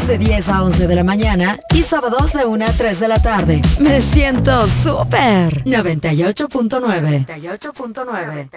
de 10 a 11 de la mañana y sábados de 1 a 3 de la tarde. Me siento súper. 98.9. 98.9.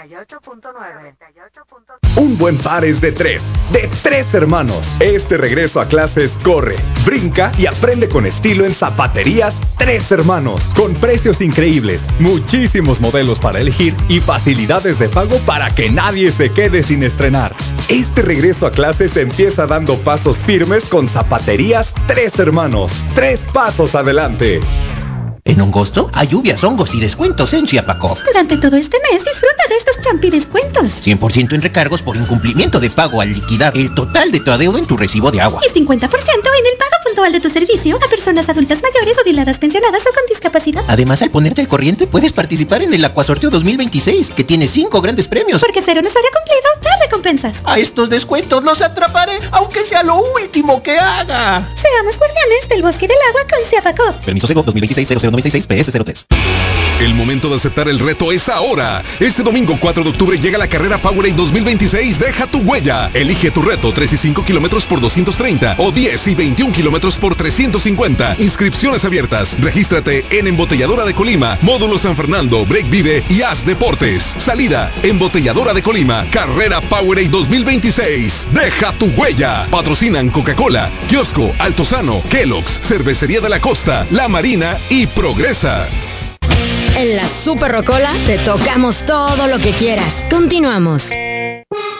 Un buen par es de tres hermanos. Este regreso a clases corre, brinca y aprende con estilo en Zapaterías Tres Hermanos. Con precios increíbles, muchísimos modelos para elegir y facilidades de pago para que nadie se quede sin estrenar. Este regreso a clases empieza dando pasos firmes con Zapaterías Tres Hermanos. 3 pasos adelante. En Hongosto hay lluvias, hongos y descuentos en Chiapacop. Durante todo este mes disfruta de estos champi descuentos. 100% en recargos por incumplimiento de pago al liquidar el total de tu adeudo en tu recibo de agua. Y 50% en el pago puntual de tu servicio a personas adultas mayores, jubiladas, pensionadas o con discapacidad. Además, al ponerte al corriente, puedes participar en el Acuasorteo 2026, que tiene 5 grandes premios. Porque ser un usuario cumplido da recompensas. A estos descuentos los atraparé, aunque sea lo último que haga. Seamos guardianes del bosque del agua con Chiapacop. Permiso Segov 2026-0096 PS03. El momento de aceptar el reto es ahora. Este domingo 4 de octubre llega la carrera Powerade 2026. Deja tu huella. Elige tu reto: 3 y 5 kilómetros por 230 o 10 y 21 kilómetros por 350. Inscripciones abiertas. Regístrate en Embotelladora de Colima, Módulo San Fernando, Break Vive y Haz Deportes. Salida: Embotelladora de Colima. Carrera Powerade 2026. Deja tu huella. Patrocinan Coca-Cola, Kiosco, Altozano, Kellogg's, Cervecería de la Costa, La Marina y Progresa. En la Super Rocola te tocamos todo lo que quieras. Continuamos.